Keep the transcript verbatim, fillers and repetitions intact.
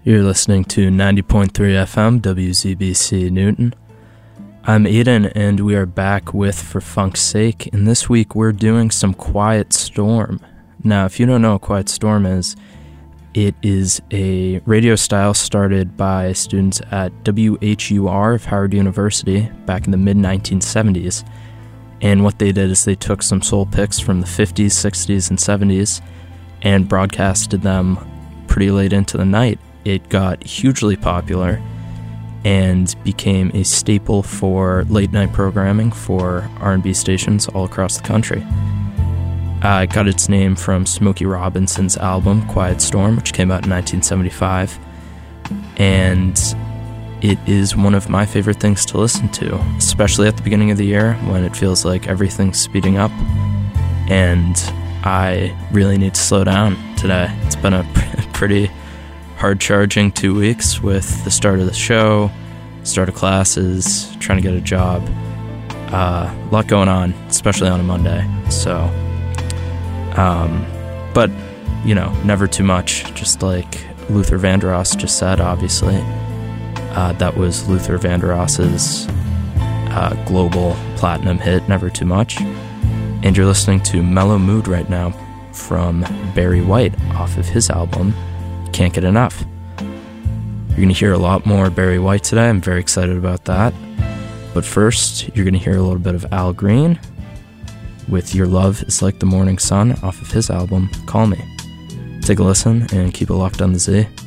You're listening to ninety point three F M, W Z B C Newton. I'm Eden, and we are back with For Funk's Sake, and this week we're doing some Quiet Storm. Now, if you don't know what Quiet Storm is, it is a radio style started by students at W H U R of Howard University back in the mid nineteen seventies, and what they did is they took some soul picks from the fifties, sixties, and seventies and broadcasted them pretty late into the night. It got hugely popular and became a staple for late-night programming for R and B stations all across the country. Uh, it got its name from Smokey Robinson's album, Quiet Storm, which came out in nineteen seventy-five, and it is one of my favorite things to listen to, especially at the beginning of the year when it feels like everything's speeding up, and I really need to slow down today. It's been a pretty hard-charging two weeks with the start of the show, start of classes, trying to get a job. Uh, a lot going on, especially on a Monday. So, um, but, you know, never too much, just like Luther Vandross just said, obviously. Uh, that was Luther Vandross's uh, global platinum hit, Never Too Much. And you're listening to Mellow Mood right now from Barry White off of his album, Can't Get Enough. You're going to hear a lot more Barry White today. I'm very excited about that. But first, you're going to hear a little bit of Al Green with Your Love Is Like the Morning Sun off of his album, Call Me. Take a listen and keep it locked on the Z.